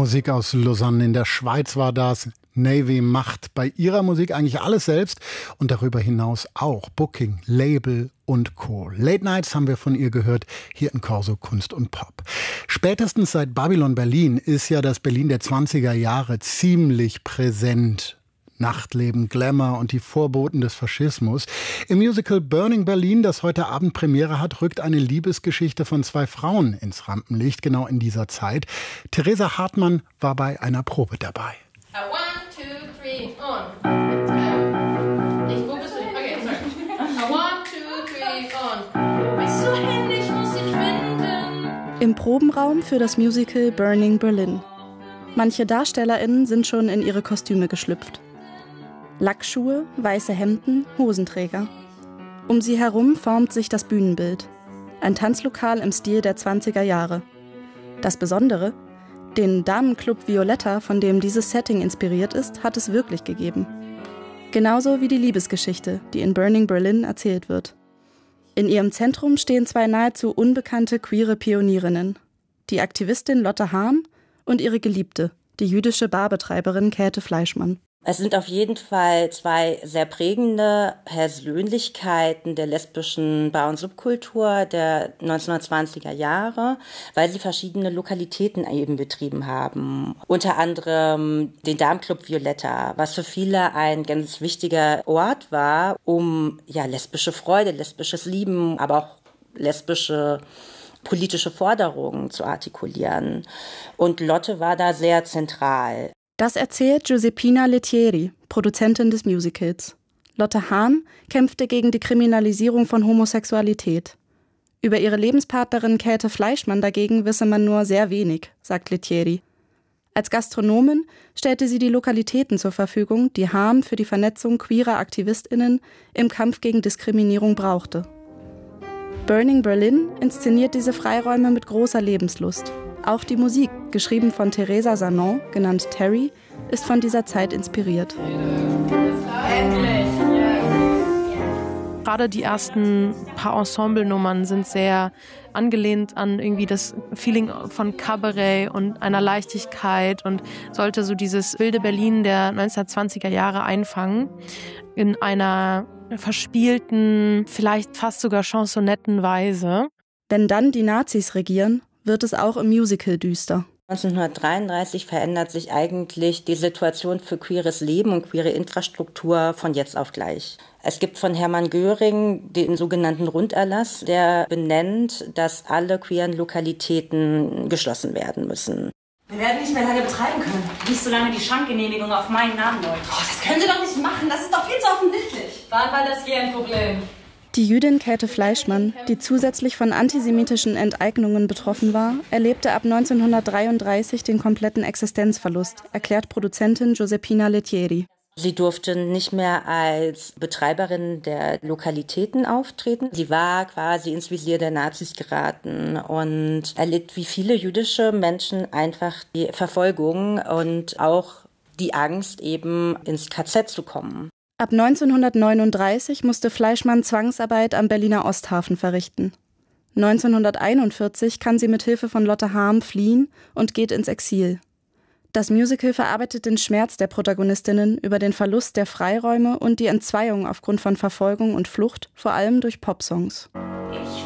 Musik aus Lausanne in der Schweiz war das. Navy macht bei ihrer Musik eigentlich alles selbst und darüber hinaus auch Booking, Label und Co. Late Nights haben wir von ihr gehört, hier in Corso Kunst und Pop. Spätestens seit Babylon Berlin ist ja das Berlin der 20er Jahre ziemlich präsent. Nachtleben, Glamour und die Vorboten des Faschismus. Im Musical Burning Berlin, das heute Abend Premiere hat, rückt eine Liebesgeschichte von zwei Frauen ins Rampenlicht, genau in dieser Zeit. Theresa Hartmann war bei einer Probe dabei. 1, 2, 3, on. Wo bist du? Okay, sorry. 1, 2, 3, on. Bist du hin? Ich muss dich finden. Im Probenraum für das Musical Burning Berlin. Manche DarstellerInnen sind schon in ihre Kostüme geschlüpft. Lackschuhe, weiße Hemden, Hosenträger. Um sie herum formt sich das Bühnenbild. Ein Tanzlokal im Stil der 20er Jahre. Das Besondere: den Damenclub Violetta, von dem dieses Setting inspiriert ist, hat es wirklich gegeben. Genauso wie die Liebesgeschichte, die in Burning Berlin erzählt wird. In ihrem Zentrum stehen zwei nahezu unbekannte queere Pionierinnen. Die Aktivistin Lotte Harm und ihre Geliebte, die jüdische Barbetreiberin Käthe Fleischmann. Es sind auf jeden Fall zwei sehr prägende Persönlichkeiten der lesbischen Bar- und Subkultur der 1920er Jahre, weil sie verschiedene Lokalitäten eben betrieben haben. Unter anderem den Damenclub Violetta, was für viele ein ganz wichtiger Ort war, um lesbische Freude, lesbisches Lieben, aber auch lesbische politische Forderungen zu artikulieren. Und Lotte war da sehr zentral. Das erzählt Giuseppina Lettieri, Produzentin des Musicals. Lotte Harm kämpfte gegen die Kriminalisierung von Homosexualität. Über ihre Lebenspartnerin Käthe Fleischmann dagegen wisse man nur sehr wenig, sagt Lettieri. Als Gastronomin stellte sie die Lokalitäten zur Verfügung, die Harm für die Vernetzung queerer AktivistInnen im Kampf gegen Diskriminierung brauchte. Burning Berlin inszeniert diese Freiräume mit großer Lebenslust. Auch die Musik, geschrieben von Teresa Sanon, genannt Terry, ist von dieser Zeit inspiriert. Endlich! Gerade die ersten paar Ensemblenummern sind sehr angelehnt an irgendwie das Feeling von Kabarett und einer Leichtigkeit und sollte so dieses wilde Berlin der 1920er Jahre einfangen in einer verspielten, vielleicht fast sogar Chansonettenweise. Wenn dann die Nazis regieren, wird es auch im Musical düster. 1933 verändert sich eigentlich die Situation für queeres Leben und queere Infrastruktur von jetzt auf gleich. Es gibt von Hermann Göring den sogenannten Runderlass, der benennt, dass alle queeren Lokalitäten geschlossen werden müssen. Wir werden nicht mehr lange betreiben können. Nicht solange die Schankgenehmigung auf meinen Namen läuft. Oh, das können Sie doch nicht machen, das ist doch viel zu offensichtlich. Wann war das hier ein Problem? Die Jüdin Käthe Fleischmann, die zusätzlich von antisemitischen Enteignungen betroffen war, erlebte ab 1933 den kompletten Existenzverlust, erklärt Produzentin Giuseppina Lettieri. Sie durfte nicht mehr als Betreiberin der Lokalitäten auftreten. Sie war quasi ins Visier der Nazis geraten und erlitt wie viele jüdische Menschen einfach die Verfolgung und auch die Angst, eben ins KZ zu kommen. Ab 1939 musste Fleischmann Zwangsarbeit am Berliner Osthafen verrichten. 1941 kann sie mit Hilfe von Lotte Harm fliehen und geht ins Exil. Das Musical verarbeitet den Schmerz der Protagonistinnen über den Verlust der Freiräume und die Entzweiung aufgrund von Verfolgung und Flucht, vor allem durch Popsongs.